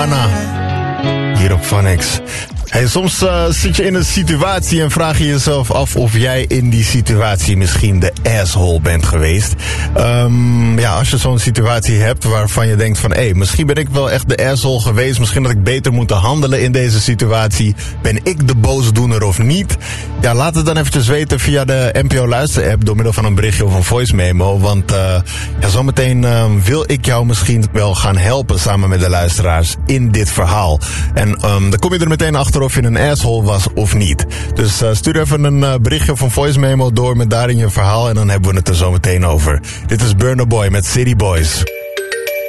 Anna, hier op Phonics. Hey, soms zit je in een situatie en vraag je jezelf af of jij in die situatie misschien de asshole bent geweest. Als je zo'n situatie hebt waarvan je denkt van, misschien ben ik wel echt de asshole geweest. Misschien had ik beter moeten handelen in deze situatie. Ben ik de boosdoener of niet? Ja, laat het dan eventjes weten via de NPO Luister app door middel van een berichtje of een voice memo. Want zometeen wil ik jou misschien wel gaan helpen samen met de luisteraars in dit verhaal. En dan kom je er meteen achter of je een asshole was of niet. Dus stuur even een berichtje of een voice memo door met daarin je verhaal en dan hebben we het er zo meteen over. Dit is Burna Boy met City Boys.